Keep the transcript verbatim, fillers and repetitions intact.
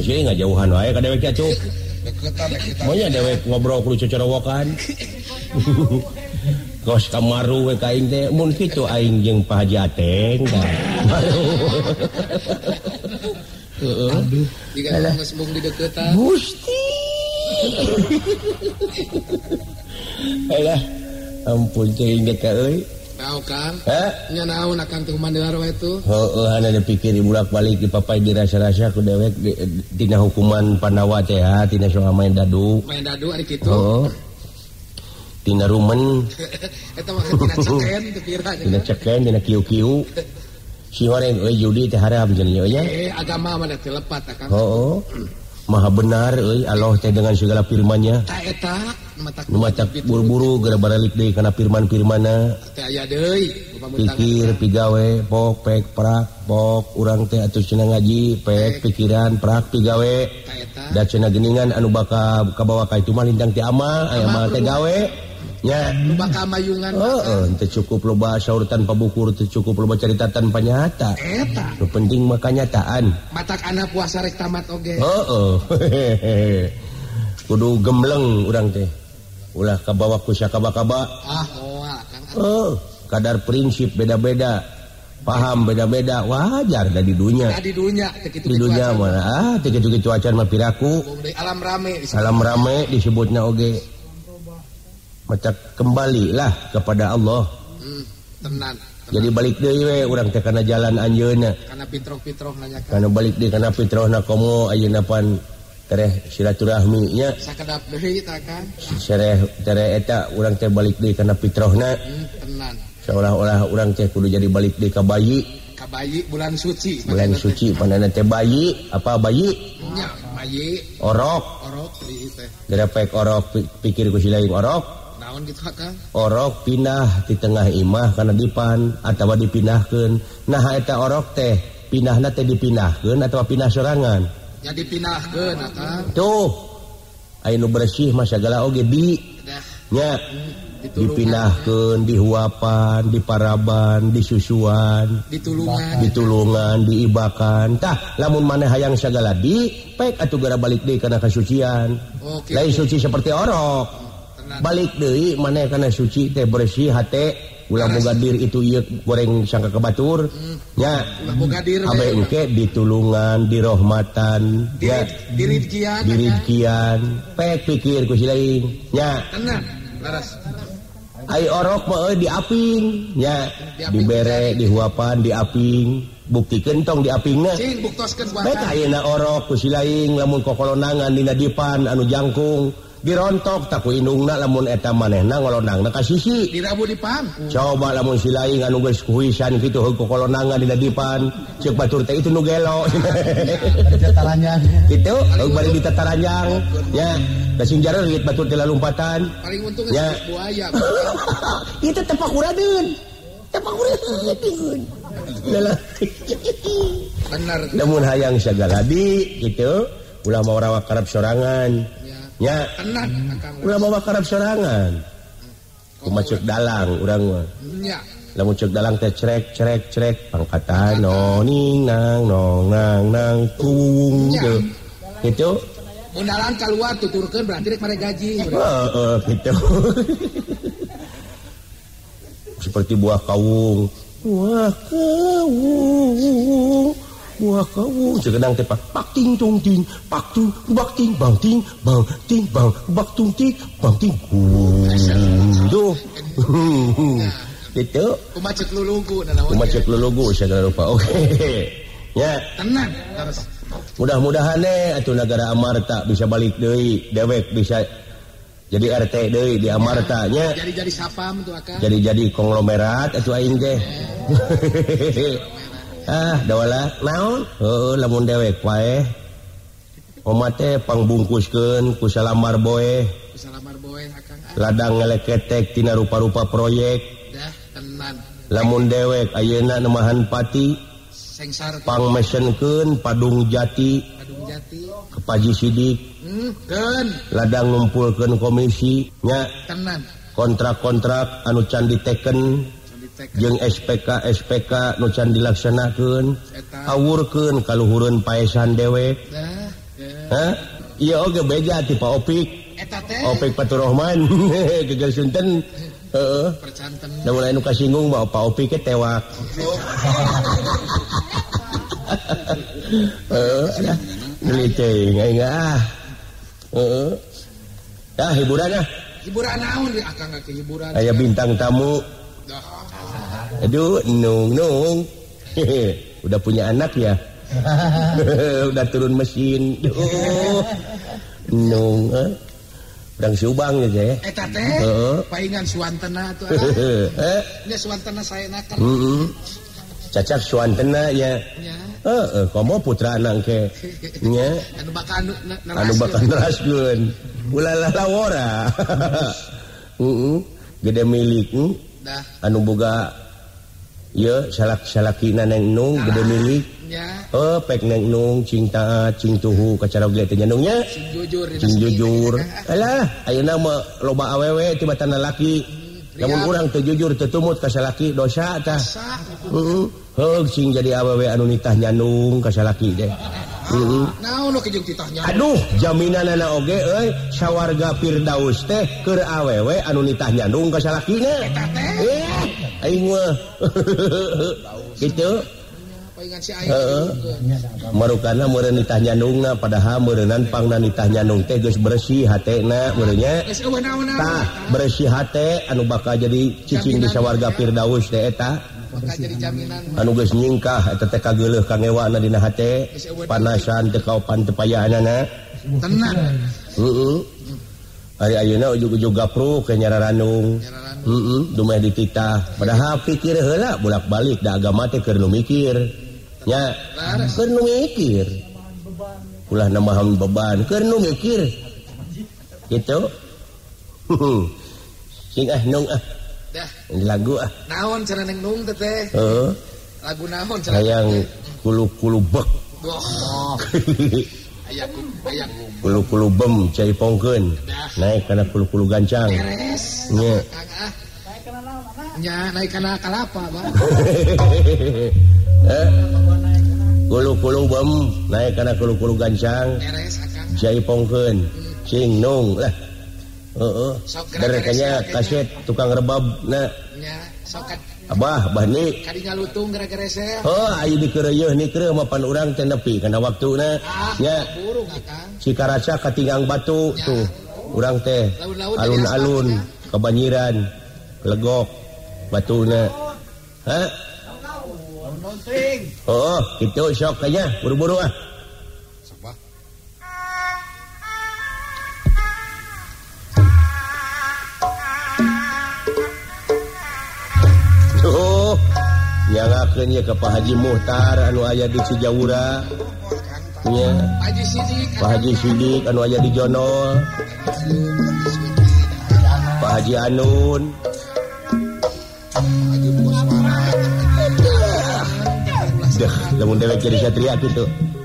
sih ngajauhan wae ka dewek atuh. Monya dewek ngobrol kudu cocorowokan. Kos kamaru we ka aing teh mun kitu aing jeung Pak Haji Ateng tah. Heeh. Aduh, diga geus bung di deuketan. Gusti. Alah, ampun teuing ka euy. Naon Kang? Heh? Nya naon akang teh mandar wae tuh? Heueuh, anu dipikir bolak-balik dipapai dirasa-rasa ku dewek dina hukuman Pandawa teh ha, tina soal main dadu. Main dadu ari kitu. Heeh. Tina rumen. Eta mah tina ceken teh pira. Tina ceken, tina kiu-kiu. Si horeng euy judi teh haram cenah nya. Eh, agama mah teh lepat akang. Heeh. Maha benar euy Allah teh dengan segala firman-Nya. Ta eta nu matak buru-buru gara balik deui kana firman-firmanna. Teh aya deui. Pikir pigawe pok pek prak pok urang teh atuh cenah ngaji pek pikiran prak pigawe. Da cenah geuningan anu bakal kabawa ka itu mah lintang ti amal aya mah teh gawe. Nya nu bakal mayungan. Heeh, teu cukup loba saur tanpa bukur, teu cukup loba carita tanpa nyata. Eta. Nu penting mah kanyataan. Matak anak puasa rek tamat oge. Heeh. Kudu gembleng urang teh. Ulah kabawa ku sakaba-kaba. Ah, moal Kang. Oh, kadar prinsip beda-beda. Paham beda-beda, wajar da di dunya. Da di dunya teh kitu. Di dunya mah ah teh kitu-kitu acan mah piraku. Alam rame. Alam rame disebutna oge. Macak kembalilah kepada Allah. Hmm, tenan. Jadi balik deui we urang teh kana jalan anjeunna. Kana pitroh-pitroh nanya kan. Kana balik deui kana pitrohna komo ayeuna pan tereh silaturahmi nya. Sakedap deui tah kan. Sereh tereh eta urang teh balik deui kana pitrohna. Hmm, tenan. Seolah-olah urang teh kudu jadi balik deui ka bayi. Ka bayi bulan suci. Bulan suci panana teh bayi, apa bayi? Nya, bayi. Orok. Orok deui teh. Derepek orok pikir ku silaing orok. Naon gitu Kang? Orok pindah di tengah imah kana dipan atawa dipindahkeun. Nah eta orok teh pindahna teh dipindahkeun atawa pindah sorangan? Ya dipindahkeun Kang. Tuh. Aya nu bersih mah sagala oge di. Nya. Dipindahkeun, dihuapan, diparaban, disusuan, ditulungan, ditulungan, diibakan. Tah, lamun maneh hayang sagala di, pek atuh gara balik deui kana kasucian. Okay, lain okay. Suci seperti orok. Balik deui maneh kana suci teh bersih hate ulah boga dir itu ieu goreng sangka kebatur hmm. Nya ulah boga dir abe engke ditulungan dirahmatan ya dirizkian dirizkian pek pikir ku silaing nya tenang laras ai orok mah diaping nya dibere dihuapan diaping bukti kentong diapingna cing buktoskeun puasa beta ayeuna orok ku silaing lamun kokolonangan dina dipan anu jangkung dirontok tak ku indungna lamun eta manehna ngolonangna ka sisi dirabu di pangku coba lamun silaing anu geus kuhisan kitu heuh kolonangan dina dipan ceuk batur teh itu nu gelo tataranjang kitu heuh bari di tataranjang nya da sing jareureut batur teh lalumpatan paling untung nya buaya itu tepak uradeun tepak uradeun lelah bener lamun hayang sagala di kitu ulah mau rawak karep sorangan nya tenang ulah bawa karep sorangan kumaha ceuk dalang urang mah nya lamun ceuk dalang teh crek crek crek pangkatan no ning nang nong nang nang tung teu kitu mun dalang kaluar tuturkeun berarti rek mare gaji heeh kitu seperti buah kawung buah kawung wah kau sekedang tepak pak ting tung ting pak tung bak ting bang ting bang ting bang bak tung ting bang ting tuh itu kumacek lulugu dan naon kumacek lulugu segala rupa oke ya tenang terus mudah-mudahan nih atuh negara amarta bisa balik deui dewek bisa jadi R T deui di amarta nya jadi jadi sapam tuh akan jadi jadi konglomerat atuh aing teh ah dawala naon heuh lamun dewek wae omah teh pangbungkuskeun ku salamar boe ku salamar boe akang ladang ngeleketek tina rupa-rupa proyek dah tenan lamun dewek ayeuna nemahan pati sengsar pangmesenkeun padung jati padung jati kepaji sidik hmm keun ladang ngumpulkeun komisi nya tenan kontrak-kontrak anu can diteken jeung S P K S P K nu can dilaksanakeun awurkeun kaluhureun paesan dewek Hah? Iya oke beja ti Pak Opik. Eta teh. Opik Faturrahman. Geger Sunten. Heeh. Percanten. Da mulai nu kasinggung mah Pak Opik ke tewak. Heeh. Beli teh aing ah. Heeh. Dah hiburan ah. Hiburan naon di akang ke hiburan. Aya bintang tamu. Aduh, nung nung. Udah punya anak ya? Udah turun mesin. Oh. Nung, eh. Udang Subang ya, ya. Eta teh, uh. paingan Suantena tuh. Eh? Nya Suantena saya nakal. Heeh. Cacak Suantena ya. Nya. Heeh, komo putra anak ke. Nya. Anu bakal neraskeun. Anu bakal neraskeun. Ulah lawora. Heeh. Gede milik. Dah. Anu boga ya salak-salakina neng nung gede milik. Ya. Oh, pek neng nung cing taat cing tuhu kacara oge teh nungnya. Cing jujur. Cing jujur. Alah, ayeuna mah loba awewe tibatan lalaki. Namun urang teu jujur teu tumut ka salaki dosa tah. Heeh. Heug cing jadi awewe anu nitah nyandung ka salaki teh. Heeh. Naon nu kijung titah nyandung? Aduh, jaminanana oge euy sawarga Firdaus teh keur awewe anu nitah nyandung ka salakina. Eta teh. Eh, aing mah. Kitu. Paingan si aing. Heeh. Marukana meureun nitah nyandungna padahal meureunan pangna nitah nyandung teh geus bersih hatena meureun nya. Geus eueuh naon-naon. Tah, bersih hate anu bakal jadi cicing di sawarga Firdaus teh eta. Bakal jadi jaminan. Anu geus nyingkah eta teh kageuleuh ka ngewana dina hate. Panasan teu kaopan teu payahanana. Tenang. Heeh. Ari ayeuna ujug-ujug gapruk ke nyararanung. Heeh, dumeh dititah. Padahal pikir heula bolak-balik da agama teh keur nu mikir. Nya, keur nu mikir. Ulah nambahan beban, keur nu mikir. Gitu. Sing ah nung ah. Dah. Lagu ah. Naon cenah neng nung teh teh? Heeh. Lagu naon cenah? Hayang kulu-kulu bek. Oh. Aya aya Kulu-kulu bem cai pongkeun. Naik kana kulu-kulu gancang. Beres. Nya. Naik kana naon? Nya naik kana kalapa, Bang. Eh? Kulu-kulu bem naik kana kulu-kulu gancang. Beres akang. Cai pongkeun. Cing nung lah. Heeh. Berekanya kaset tukang rebab na. Nya sokat Abah, abah ni. Kadi ngalutung gara-gara saya. Oh, ayo dikereuyeun ni keur mapan urang teh nepi kana waktuna. Nya. Burung akang. Cikaraca katinggang batu tuh. Urang teh alun-alun kebanyiran legok batuna. Hah? Oh, kitu sok kayaknya buru-buru ah. Oh, nyangakeun ye ka Pak Haji Muhtar anu aya di Cijaura. Nya. Haji Sidik. Pak Haji Sidik anu aya di Jonol. Pak Haji Anun. Haji Muswara. Dah, lamun dewek jadi satria gitu.